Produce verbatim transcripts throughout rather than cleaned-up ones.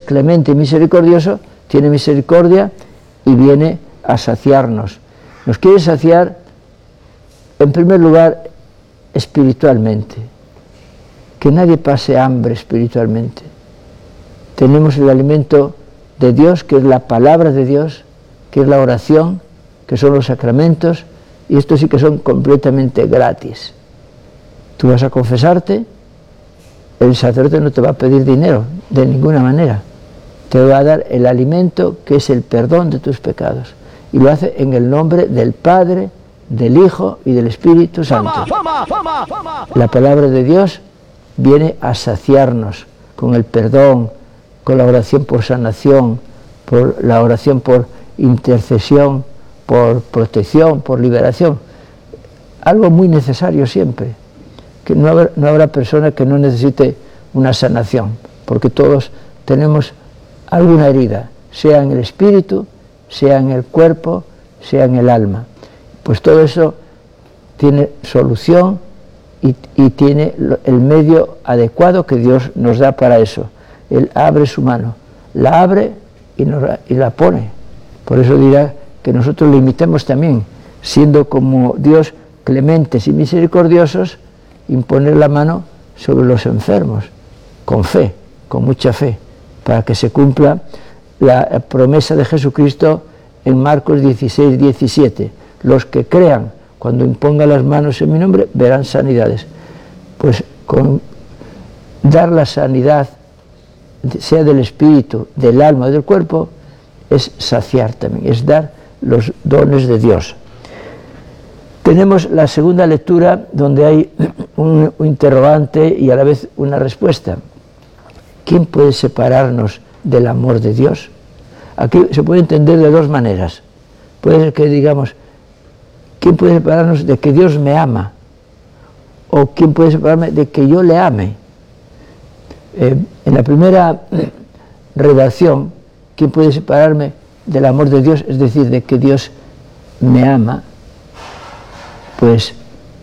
clemente y misericordioso, tiene misericordia y viene a saciarnos. Nos quiere saciar, en primer lugar, espiritualmente. Que nadie pase hambre espiritualmente. Tenemos el alimento de Dios, que es la palabra de Dios, que es la oración, que son los sacramentos, y estos sí que son completamente gratis. Tú vas a confesarte, el sacerdote no te va a pedir dinero, de ninguna manera. Te va a dar el alimento que es el perdón de tus pecados. Y lo hace en el nombre del Padre, del Hijo y del Espíritu Santo. La palabra de Dios viene a saciarnos con el perdón, con la oración por sanación, por la oración por intercesión, por protección, por liberación. Algo muy necesario siempre. Que no habrá, no habrá persona que no necesite una sanación, porque todos tenemos alguna herida, sea en el espíritu, sea en el cuerpo, sea en el alma. Pues todo eso tiene solución y, y tiene el medio adecuado que Dios nos da para eso. Él abre su mano, la abre y, nos, y la pone. Por eso dirá que nosotros le imitemos también, siendo como Dios clementes y misericordiosos, imponer la mano sobre los enfermos, con fe, con mucha fe, para que se cumpla la promesa de Jesucristo en Marcos dieciséis, diecisiete. Los que crean, cuando imponga las manos en mi nombre, verán sanidades. Pues con dar la sanidad, sea del espíritu, del alma o del cuerpo, es saciar también, es dar los dones de Dios. Tenemos la segunda lectura donde hay un, un interrogante y a la vez una respuesta. ¿Quién puede separarnos del amor de Dios? Aquí se puede entender de dos maneras. Puede ser que digamos, ¿quién puede separarnos de que Dios me ama? ¿O quién puede separarme de que yo le ame? Eh, en la primera redacción, ¿quién puede separarme del amor de Dios? Es decir, de que Dios me ama. Pues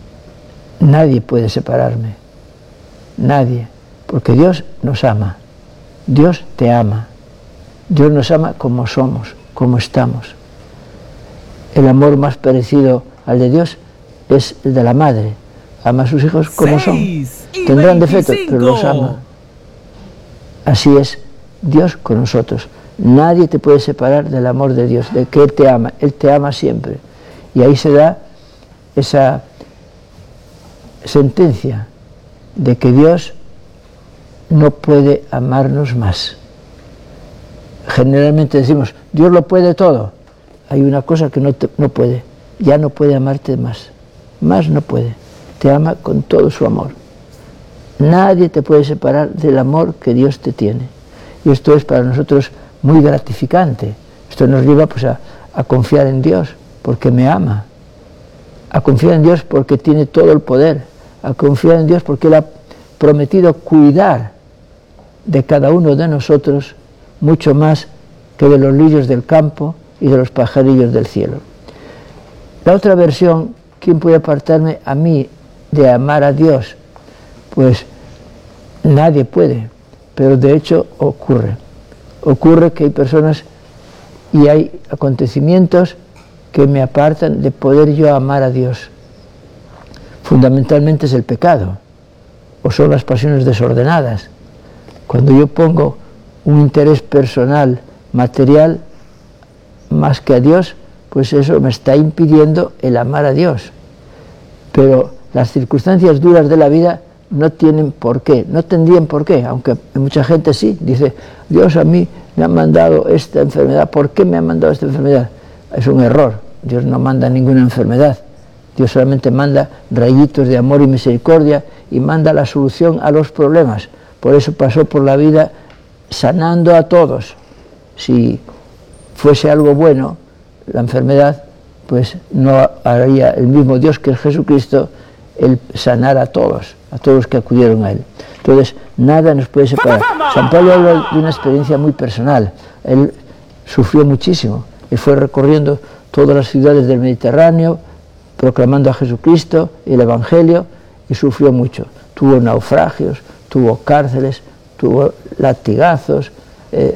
nadie puede separarme, nadie, porque Dios nos ama, Dios te ama, Dios nos ama como somos, como estamos. El amor más parecido al de Dios es el de la madre, ama a sus hijos como son, tendrán defectos, pero los ama. Así es Dios con nosotros, nadie te puede separar del amor de Dios, de que Él te ama, Él te ama siempre, y ahí se da esa sentencia de que Dios no puede amarnos más. Generalmente decimos, Dios lo puede todo. Hay una cosa que no, te, no puede, ya no puede amarte más, más no puede, te ama con todo su amor. Nadie te puede separar del amor que Dios te tiene. Y esto es para nosotros muy gratificante. Esto nos lleva pues, a, a confiar en Dios, porque me ama. A confiar en Dios porque tiene todo el poder, a confiar en Dios porque Él ha prometido cuidar de cada uno de nosotros mucho más que de los lirios del campo y de los pajarillos del cielo. La otra versión, ¿quién puede apartarme a mí de amar a Dios? Pues nadie puede, pero de hecho ocurre. Ocurre que hay personas y hay acontecimientos que me apartan de poder yo amar a Dios. Fundamentalmente es el pecado, o son las pasiones desordenadas. Cuando yo pongo un interés personal, material, más que a Dios, pues eso me está impidiendo el amar a Dios. Pero las circunstancias duras de la vida no tienen por qué, no tendrían por qué, aunque mucha gente sí, dice, Dios a mí me ha mandado esta enfermedad, ¿por qué me ha mandado esta enfermedad? Es un error. Dios no manda ninguna enfermedad, Dios solamente manda rayitos de amor y misericordia y manda la solución a los problemas. Por eso pasó por la vida sanando a todos. Si fuese algo bueno, la enfermedad, pues no haría el mismo Dios que es Jesucristo, el sanar a todos, a todos los que acudieron a Él. Entonces, nada nos puede separar. San Pablo habla de una experiencia muy personal. Él sufrió muchísimo. Él fue recorriendo todas las ciudades del Mediterráneo, proclamando a Jesucristo y el Evangelio, y sufrió mucho. Tuvo naufragios, tuvo cárceles, tuvo latigazos,